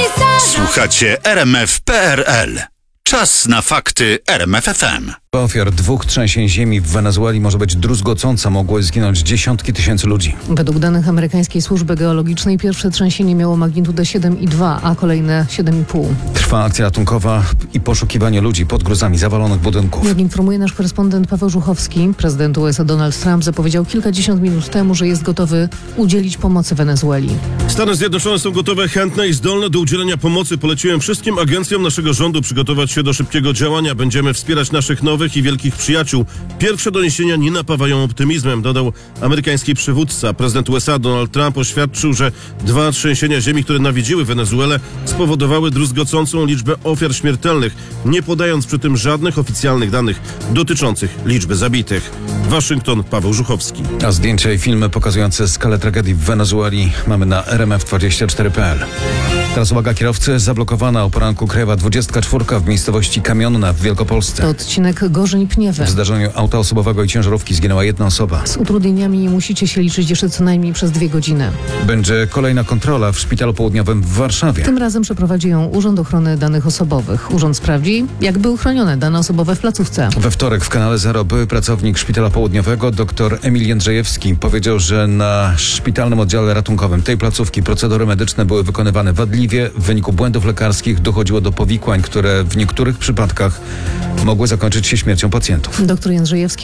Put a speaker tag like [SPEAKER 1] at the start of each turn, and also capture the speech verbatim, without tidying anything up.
[SPEAKER 1] Słuchacie R M F kropka P R L. Czas na fakty R M F F M.
[SPEAKER 2] Ofiar dwóch trzęsień ziemi w Wenezueli może być druzgocąca. Mogły zginąć dziesiątki tysięcy ludzi.
[SPEAKER 3] Według danych amerykańskiej służby geologicznej pierwsze trzęsienie miało magnitudę siedem i dwa, a kolejne siedem i pół.
[SPEAKER 2] Trwa akcja ratunkowa i poszukiwanie ludzi pod gruzami zawalonych budynków.
[SPEAKER 3] Jak informuje nasz korespondent Paweł Żuchowski, prezydent U S A Donald Trump zapowiedział kilkadziesiąt minut temu, że jest gotowy udzielić pomocy Wenezueli.
[SPEAKER 4] Stany Zjednoczone są gotowe, chętne i zdolne do udzielenia pomocy. Poleciłem wszystkim agencjom naszego rządu przygotować się do szybkiego działania. Będziemy wspierać naszych nowych i wielkich przyjaciół. Pierwsze doniesienia nie napawają optymizmem, dodał amerykański przywódca. Prezydent U S A Donald Trump oświadczył, że dwa trzęsienia ziemi, które nawiedziły Wenezuelę, spowodowały druzgocącą liczbę ofiar śmiertelnych, nie podając przy tym żadnych oficjalnych danych dotyczących liczby zabitych. Waszyngton, Paweł Żuchowski.
[SPEAKER 2] A zdjęcia i filmy pokazujące skalę tragedii w Wenezueli mamy na R M F dwadzieścia cztery kropka P L. Teraz uwaga kierowcy, zablokowana o poranku Krajowa dwudziestka czwórka w miejscowości Kamionna w Wielkopolsce.
[SPEAKER 3] To odcinek Gorzeń-Pniewy.
[SPEAKER 2] W zdarzeniu auta osobowego i ciężarówki zginęła jedna osoba.
[SPEAKER 3] Z utrudnieniami nie musicie się liczyć jeszcze co najmniej przez dwie godziny.
[SPEAKER 2] Będzie kolejna kontrola w Szpitalu Południowym w Warszawie.
[SPEAKER 3] Tym razem przeprowadzi ją Urząd Ochrony Danych Osobowych. Urząd sprawdzi, jak były chronione dane osobowe w placówce.
[SPEAKER 2] We wtorek w Kanale Zero były pracownik Szpitala Południowego dr Emil Jędrzejewski powiedział, że na szpitalnym oddziale ratunkowym tej placówki procedury medyczne były wykonywane wadliwie. W wyniku błędów lekarskich dochodziło do powikłań, które w niektórych przypadkach mogły zakończyć się śmiercią pacjentów.
[SPEAKER 3] Dr Jędrzejewski